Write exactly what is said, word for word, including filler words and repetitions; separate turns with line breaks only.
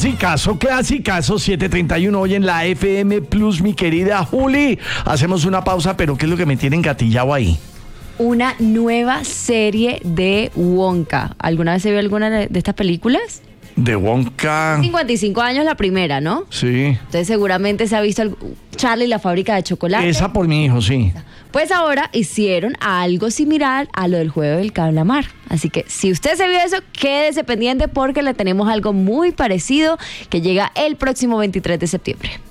Clasicazo, clasicazo, siete treinta y uno hoy en la F M Plus, mi querida Juli. Hacemos una pausa, pero ¿qué es lo que me tiene engatillado ahí?
Una nueva serie de Wonka. ¿Alguna vez se vio alguna de estas películas?
De Wonka.
cincuenta y cinco años la primera, ¿no?
Sí.
Entonces seguramente se ha visto el Charlie y la fábrica de chocolate.
Esa por mi hijo, sí.
Pues ahora hicieron algo similar a lo del juego del calamar. Así que si usted se vio eso, quédese pendiente porque le tenemos algo muy parecido que llega el próximo veintitrés de septiembre.